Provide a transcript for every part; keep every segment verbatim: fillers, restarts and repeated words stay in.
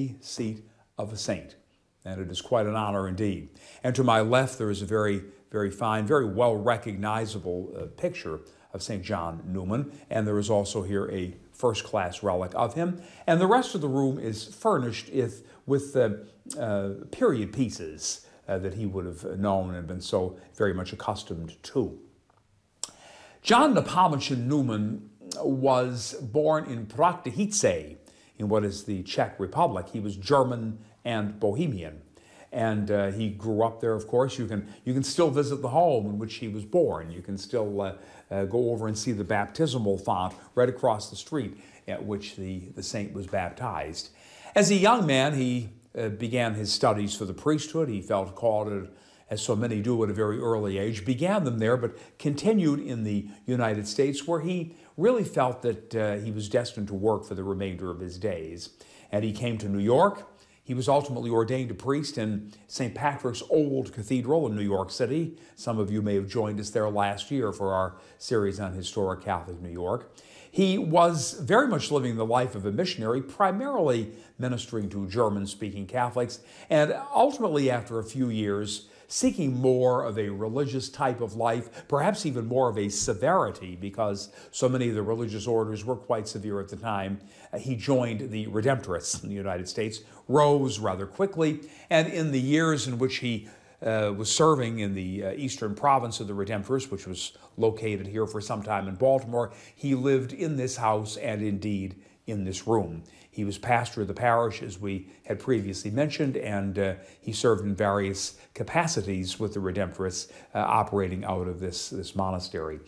the seat of a saint. And it is quite an honor indeed. And to my left, there is a very, very fine, very well recognizable uh, picture of Saint John Neumann. And there is also here a first-class relic of him. And the rest of the room is furnished if, with uh, uh, period pieces uh, that he would have known and been so very much accustomed to. John Nepomuchin Neumann was born in Prachtice, in what is the Czech Republic. He was German and Bohemian. And uh, he grew up there, of course. You can, you can still visit the home in which he was born. You can still uh, uh, go over and see the baptismal font right across the street at which the, the saint was baptized. As a young man, he uh, began his studies for the priesthood. He felt called, to, as so many do at a very early age, began them there, but continued in the United States, where he really felt that uh, he was destined to work for the remainder of his days. And he came to New York. He was ultimately ordained a priest in Saint Patrick's Old Cathedral in New York City. Some of you may have joined us there last year for our series on historic Catholic New York. He was very much living the life of a missionary, primarily ministering to German-speaking Catholics, and ultimately, after a few years, seeking more of a religious type of life, perhaps even more of a severity, because so many of the religious orders were quite severe at the time. Uh, he joined the Redemptorists in the United States, rose rather quickly, and in the years in which he uh, was serving in the uh, eastern province of the Redemptorists, which was located here for some time in Baltimore, he lived in this house and indeed in this room. He was pastor of the parish, as we had previously mentioned, and uh, he served in various capacities with the Redemptorists uh, operating out of this, this monastery.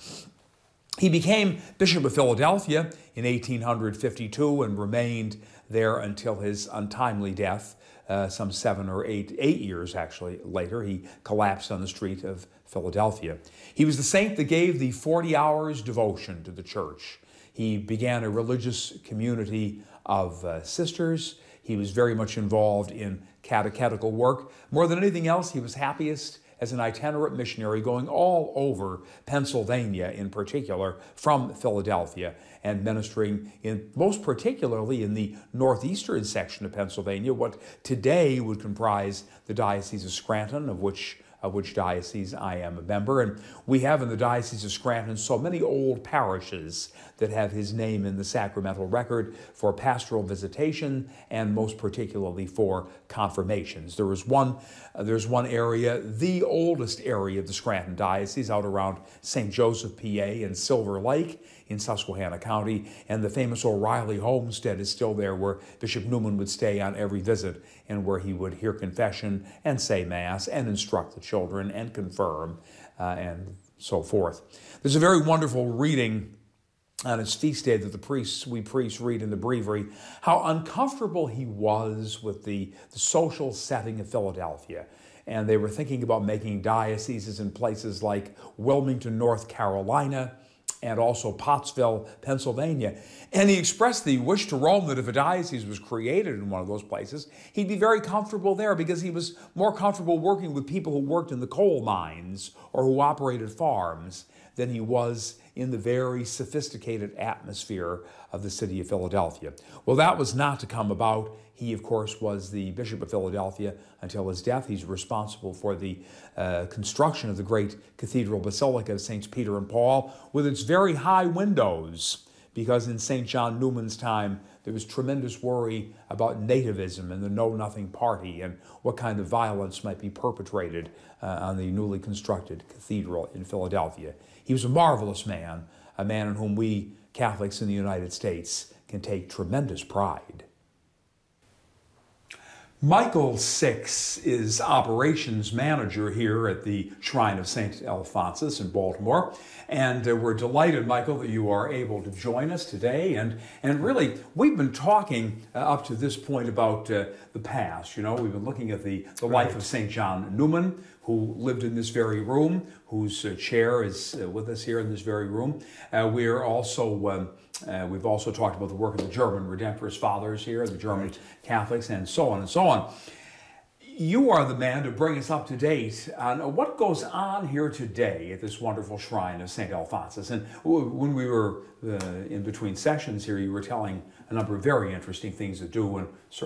He became Bishop of Philadelphia in eighteen fifty-two and remained there until his untimely death, uh, some seven or eight, eight years actually later. He collapsed on the street of Philadelphia. He was the saint that gave the forty hours devotion to the church. He began a religious community of uh, sisters. He was very much involved in catechetical work. More than anything else, he was happiest as an itinerant missionary going all over Pennsylvania in particular, from Philadelphia, and ministering in most particularly in the northeastern section of Pennsylvania, what today would comprise the Diocese of Scranton, of which of which diocese I am a member. And we have in the Diocese of Scranton so many old parishes that have his name in the sacramental record for pastoral visitation and most particularly for confirmations. There is one, uh, there's one area, the oldest area of the Scranton Diocese, out around Saint Joseph, P A, and Silver Lake in Susquehanna County, and the famous O'Reilly homestead is still there, where Bishop Neumann would stay on every visit and where he would hear confession and say Mass and instruct the children and confirm uh, and so forth. There's a very wonderful reading on his feast day that the priests, we priests read in the breviary, how uncomfortable he was with the, the social setting of Philadelphia. And they were thinking about making dioceses in places like Wilmington, North Carolina, and also Pottsville, Pennsylvania. And he expressed the wish to Rome that if a diocese was created in one of those places, he'd be very comfortable there, because he was more comfortable working with people who worked in the coal mines or who operated farms than he was in the very sophisticated atmosphere of the city of Philadelphia. Well, that was not to come about. He, of course, was the Bishop of Philadelphia until his death. He's responsible for the uh, construction of the great Cathedral Basilica of Saints Peter and Paul with its very high windows, because in Saint John Neumann's time, there was tremendous worry about nativism and the Know-Nothing Party and what kind of violence might be perpetrated uh, on the newly constructed cathedral in Philadelphia. He was a marvelous man, a man in whom we Catholics in the United States can take tremendous pride. Michael Six is operations manager here at the Shrine of Saint Alphonsus in Baltimore. And uh, we're delighted, Michael, that you are able to join us today. And, and really, we've been talking uh, up to this point about uh, the past. You know, we've been looking at the, the life of Saint John Neumann, who lived in this very room, whose uh, chair is uh, with us here in this very room. Uh, we're also... Um, Uh, we've also talked about the work of the German Redemptorist Fathers here, the German right. Catholics, and so on and so on. You are the man to bring us up to date on what goes on here today at this wonderful shrine of Saint Alphonsus. And when we were uh, in between sessions here, you were telling a number of very interesting things to do, and certainly